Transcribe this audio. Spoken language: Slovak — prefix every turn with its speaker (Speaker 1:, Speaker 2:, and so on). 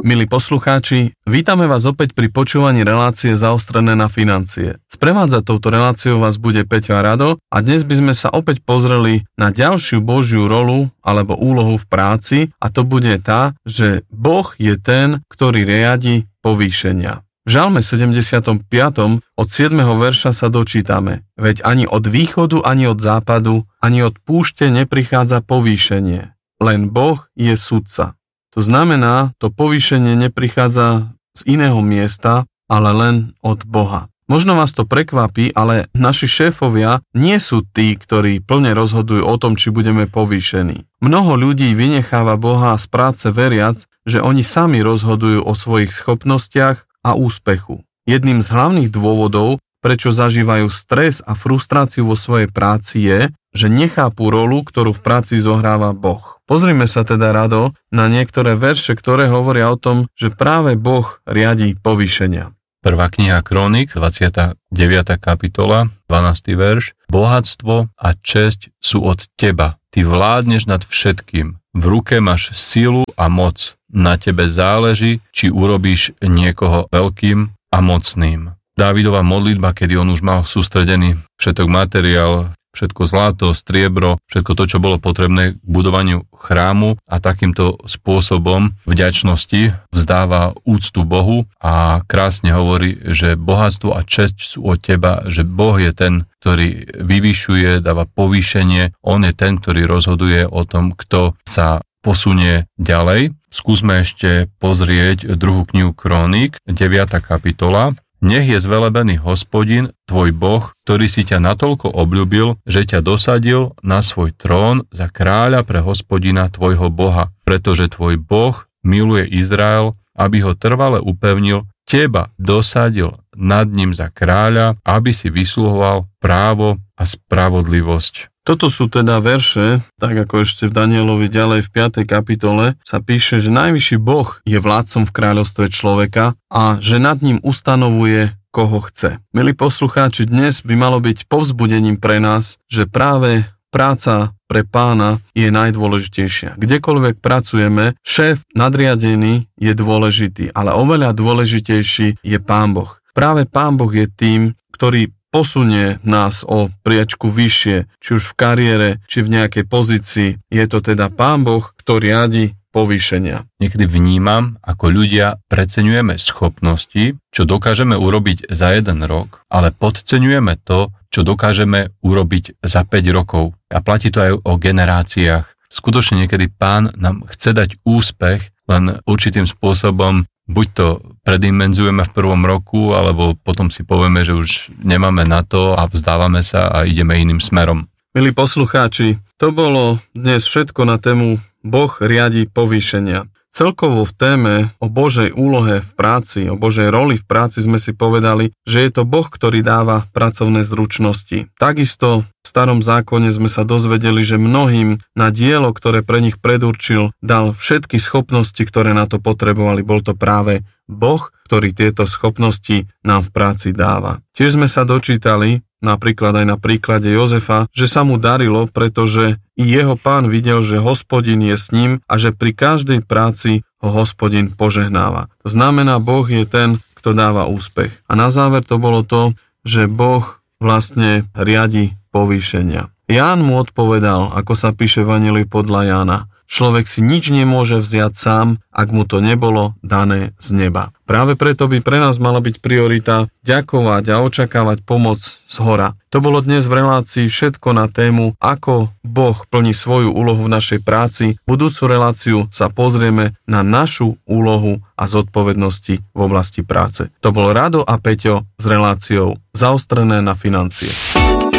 Speaker 1: Milí poslucháči, vítame vás opäť pri počúvaní relácie Zaostrené na financie. Sprevádzať touto reláciou vás bude Peťo a Rado a dnes by sme sa opäť pozreli na ďalšiu Božiu rolu alebo úlohu v práci a to bude tá, že Boh je ten, ktorý riadi povýšenia. V Žalme 75. od 7. verša sa dočítame: Veď ani od východu, ani od západu, ani od púšte neprichádza povýšenie. Len Boh je sudca. To znamená, to povýšenie neprichádza z iného miesta, ale len od Boha. Možno vás to prekvapí, ale naši šéfovia nie sú tí, ktorí plne rozhodujú o tom, či budeme povýšení. Mnoho ľudí vynecháva Boha z práce veriac, že oni sami rozhodujú o svojich schopnostiach a úspechu. Jedným z hlavných dôvodov, prečo zažívajú stres a frustráciu vo svojej práci je, že nechápu rolu, ktorú v práci zohráva Boh. Pozrime sa teda, Rado, na niektoré verše, ktoré hovoria o tom, že práve Boh riadí povýšenia.
Speaker 2: Prvá kniha Krónik, 29. kapitola, 12. verš. Bohatstvo a česť sú od teba. Ty vládneš nad všetkým. V ruke máš silu a moc. Na tebe záleží, či urobíš niekoho veľkým a mocným. Dávidova modlitba, kedy on už mal sústredený všetok materiál, všetko zlato, striebro, všetko to, čo bolo potrebné k budovaniu chrámu a takýmto spôsobom vďačnosti vzdáva úctu Bohu a krásne hovorí, že bohatstvo a česť sú od teba, že Boh je ten, ktorý vyvyšuje, dáva povýšenie, on je ten, ktorý rozhoduje o tom, kto sa posunie ďalej. Skúsme ešte pozrieť druhú knihu Krónik, 9. kapitola. Nech je zvelebený Hospodin, tvoj Boh, ktorý si ťa natoľko obľúbil, že ťa dosadil na svoj trón za kráľa pre Hospodina tvojho Boha, pretože tvoj Boh miluje Izrael, aby ho trvale upevnil, teba dosadil nad ním za kráľa, aby si vysluhoval právo a spravodlivosť.
Speaker 1: Toto sú teda verše, tak ako ešte v Danielovi ďalej v 5. kapitole sa píše, že najvyšší Boh je vládcom v kráľovstve človeka a že nad ním ustanovuje, koho chce. Milí poslucháči, dnes by malo byť povzbudením pre nás, že práve práca pre Pána je najdôležitejšia. Kdekoľvek pracujeme, šéf nadriadený je dôležitý, ale oveľa dôležitejší je Pán Boh. Práve Pán Boh je tým, ktorý posunie nás o priečku vyššie, či už v kariére, či v nejakej pozícii. Je to teda Pán Boh, ktorý riadi povýšenia.
Speaker 2: Niekedy vnímam, ako ľudia preceňujeme schopnosti, čo dokážeme urobiť za 1 rok, ale podceňujeme to, čo dokážeme urobiť za 5 rokov. A platí to aj o generáciách. Skutočne niekedy Pán nám chce dať úspech, len určitým spôsobom buď to predimenzujeme v prvom roku, alebo potom si povieme, že už nemáme na to a vzdávame sa a ideme iným smerom.
Speaker 1: Milí poslucháči, to bolo dnes všetko na tému Boh riadi povýšenia. Celkovo v téme o Božej úlohe v práci, o Božej roli v práci sme si povedali, že je to Boh, ktorý dáva pracovné zručnosti. Takisto v Starom zákone sme sa dozvedeli, že mnohým na dielo, ktoré pre nich predurčil, dal všetky schopnosti, ktoré na to potrebovali. Bol to práve Boh, ktorý tieto schopnosti nám v práci dáva. Tiež sme sa dočítali, napríklad aj na príklade Jozefa, že sa mu darilo, pretože i jeho Pán videl, že Hospodin je s ním a že pri každej práci ho Hospodin požehnáva. To znamená, Boh je ten, kto dáva úspech. A na záver to bolo to, že Boh vlastne riadi povýšenia. Ján mu odpovedal, ako sa píše v Evanjeliu podľa Jána: človek si nič nemôže vziať sám, ak mu to nebolo dané z neba. Práve preto by pre nás mala byť priorita ďakovať a očakávať pomoc zhora. To bolo dnes v relácii všetko na tému, ako Boh plní svoju úlohu v našej práci. Budúcu reláciu sa pozrieme na našu úlohu a zodpovednosti v oblasti práce. To bol Rado a Peťo s reláciou Zaostrené na financie.